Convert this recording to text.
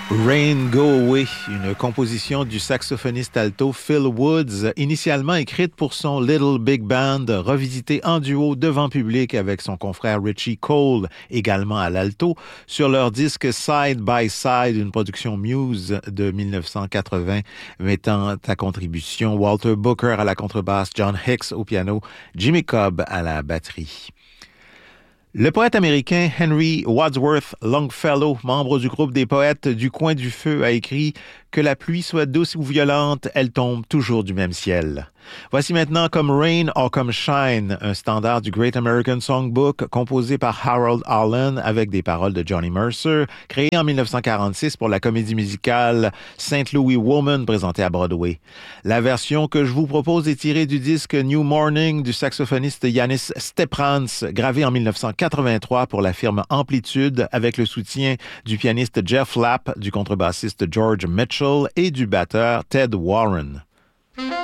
Rain Go Away, une composition du saxophoniste alto Phil Woods, initialement écrite pour son Little Big Band, revisitée en duo devant public avec son confrère Richie Cole, également à l'alto, sur leur disque Side by Side, une production Muse de 1980, mettant à contribution Walter Booker à la contrebasse, John Hicks au piano, Jimmy Cobb à la batterie. Le poète américain Henry Wadsworth Longfellow, membre du groupe des poètes du Coin du Feu, a écrit « Que la pluie soit douce ou violente, elle tombe toujours du même ciel ». Voici maintenant Comme Rain or Come Shine, un standard du Great American Songbook composé par Harold Arlen avec des paroles de Johnny Mercer, créé en 1946 pour la comédie musicale St. Louis Woman présentée à Broadway. La version que je vous propose est tirée du disque New Morning du saxophoniste Yanis Steprans, gravé en 1983 pour la firme Amplitude avec le soutien du pianiste Jeff Lapp, du contrebassiste George Mitchell et du batteur Ted Warren.